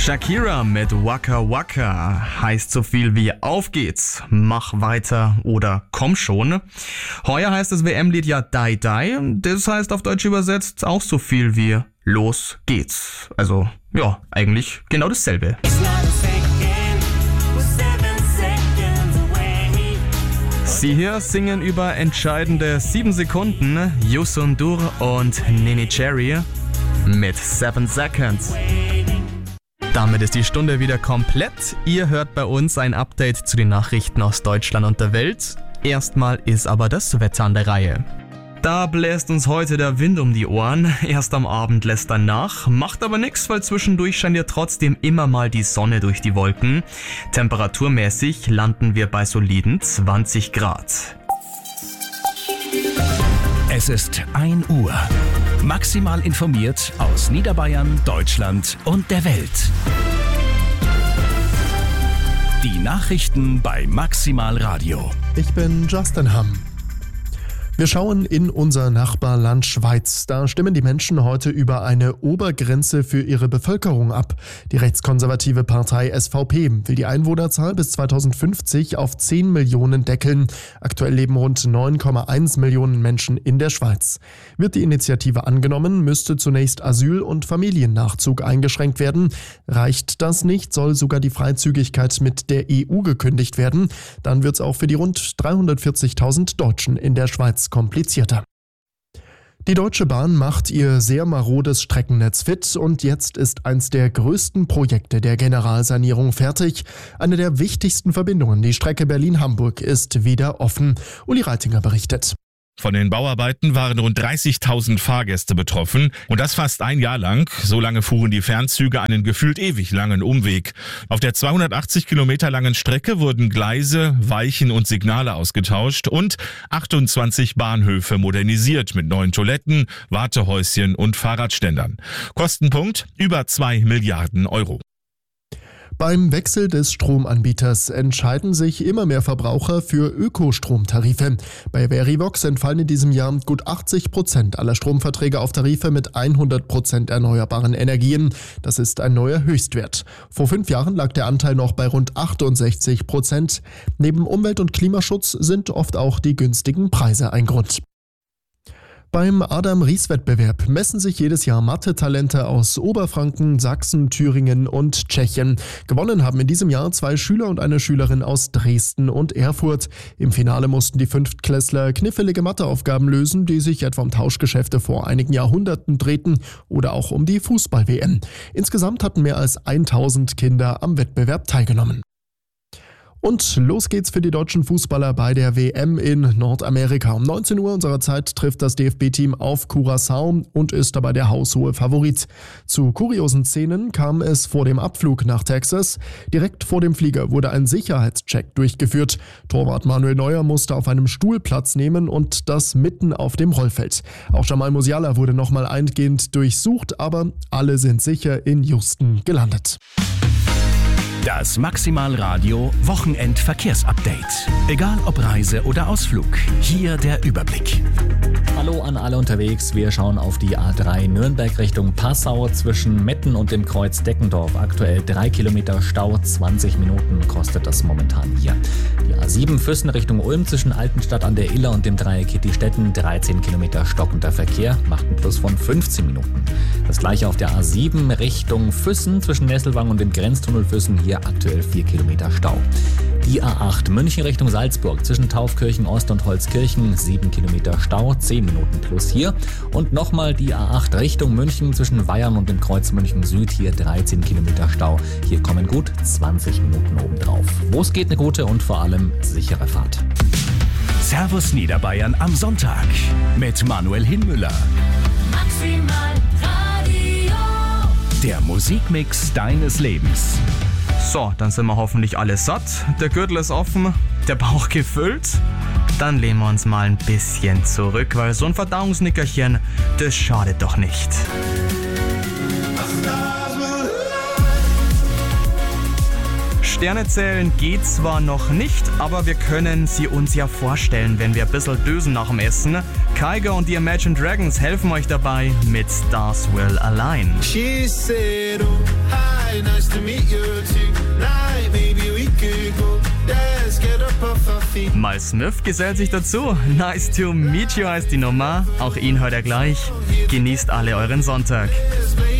Shakira mit Waka Waka heißt so viel wie Auf geht's, mach weiter oder komm schon. Heuer heißt das WM-Lied ja Die Die, das heißt auf Deutsch übersetzt auch so viel wie Los geht's. Also ja, eigentlich genau dasselbe. Sie hier singen über entscheidende 7 Sekunden, Youssou N'Dour und Nene Cherry mit 7 Seconds. Damit ist die Stunde wieder komplett. Ihr hört bei uns ein Update zu den Nachrichten aus Deutschland und der Welt. Erstmal ist aber das Wetter an der Reihe. Da bläst uns heute der Wind um die Ohren. Erst am Abend lässt er nach, macht aber nichts, weil zwischendurch scheint ja trotzdem immer mal die Sonne durch die Wolken. Temperaturmäßig landen wir bei soliden 20 Grad. Es ist 1 Uhr. Maximal informiert aus Niederbayern, Deutschland und der Welt. Die Nachrichten bei Maximal Radio. Ich bin Justin Hamm. Wir schauen in unser Nachbarland Schweiz. Da stimmen die Menschen heute über eine Obergrenze für ihre Bevölkerung ab. Die rechtskonservative Partei SVP will die Einwohnerzahl bis 2050 auf 10 Millionen deckeln. Aktuell leben rund 9,1 Millionen Menschen in der Schweiz. Wird die Initiative angenommen, müsste zunächst Asyl- und Familiennachzug eingeschränkt werden. Reicht das nicht, soll sogar die Freizügigkeit mit der EU gekündigt werden. Dann wird es auch für die rund 340.000 Deutschen in der Schweiz komplizierter. Die Deutsche Bahn macht ihr sehr marodes Streckennetz fit und jetzt ist eins der größten Projekte der Generalsanierung fertig. Eine der wichtigsten Verbindungen, die Strecke Berlin-Hamburg, ist wieder offen. Uli Reitinger berichtet. Von den Bauarbeiten waren rund 30.000 Fahrgäste betroffen und das fast ein Jahr lang. So lange fuhren die Fernzüge einen gefühlt ewig langen Umweg. Auf der 280 Kilometer langen Strecke wurden Gleise, Weichen und Signale ausgetauscht und 28 Bahnhöfe modernisiert mit neuen Toiletten, Wartehäuschen und Fahrradständern. Kostenpunkt über 2 Milliarden Euro. Beim Wechsel des Stromanbieters entscheiden sich immer mehr Verbraucher für Ökostromtarife. Bei Verivox entfallen in diesem Jahr gut 80% aller Stromverträge auf Tarife mit 100% erneuerbaren Energien. Das ist ein neuer Höchstwert. Vor 5 Jahren lag der Anteil noch bei rund 68%. Neben Umwelt- und Klimaschutz sind oft auch die günstigen Preise ein Grund. Beim Adam-Ries-Wettbewerb messen sich jedes Jahr Mathe-Talente aus Oberfranken, Sachsen, Thüringen und Tschechien. Gewonnen haben in diesem Jahr 2 Schüler und eine Schülerin aus Dresden und Erfurt. Im Finale mussten die Fünftklässler knifflige Matheaufgaben lösen, die sich etwa um Tauschgeschäfte vor einigen Jahrhunderten drehten oder auch um die Fußball-WM. Insgesamt hatten mehr als 1000 Kinder am Wettbewerb teilgenommen. Und los geht's für die deutschen Fußballer bei der WM in Nordamerika. Um 19 Uhr unserer Zeit trifft das DFB-Team auf Curaçao und ist dabei der haushohe Favorit. Zu kuriosen Szenen kam es vor dem Abflug nach Texas. Direkt vor dem Flieger wurde ein Sicherheitscheck durchgeführt. Torwart Manuel Neuer musste auf einem Stuhl Platz nehmen und das mitten auf dem Rollfeld. Auch Jamal Musiala wurde nochmal eingehend durchsucht, aber alle sind sicher in Houston gelandet. Das Maximal Radio Wochenendverkehrsupdate. Egal ob Reise oder Ausflug, hier der Überblick. Hallo an alle unterwegs. Wir schauen auf die A3 Nürnberg Richtung Passau zwischen Metten und dem Kreuz Deckendorf. Aktuell 3 Kilometer Stau, 20 Minuten kostet das momentan hier. Die A7 Füssen Richtung Ulm zwischen Altenstadt an der Iller und dem Dreieck Kittistetten, 13 Kilometer stockender Verkehr, macht einen Plus von 15 Minuten. Das gleiche auf der A7 Richtung Füssen zwischen Nesselwang und dem Grenztunnel Füssen, hier aktuell 4 Kilometer Stau. Die A8 München Richtung Salzburg zwischen Taufkirchen Ost und Holzkirchen, 7 Kilometer Stau, 10 Minuten plus hier. Und nochmal die A8 Richtung München zwischen Weyern und dem Kreuz München Süd, hier 13 Kilometer Stau. Hier kommen gut 20 Minuten obendrauf. Wo es geht, eine gute und vor allem sichere Fahrt. Servus Niederbayern am Sonntag mit Manuel Hinmüller. Maximal Radio. Der Musikmix deines Lebens. So, dann sind wir hoffentlich alle satt. Der Gürtel ist offen, der Bauch gefüllt. Dann lehnen wir uns mal ein bisschen zurück, weil so ein Verdauungsnickerchen, das schadet doch nicht. Sterne zählen geht zwar noch nicht, aber wir können sie uns ja vorstellen, wenn wir ein bisschen dösen nach dem Essen. Kygo und die Imagine Dragons helfen euch dabei mit Stars Will Align. She said, oh, hi. Hi, nice to meet you tonight. Maybe we could go dance, get up off our feet. Miles Smith gesellt sich dazu. Nice to meet you heißt die Nummer. Auch ihn hört er gleich. Genießt alle euren Sonntag.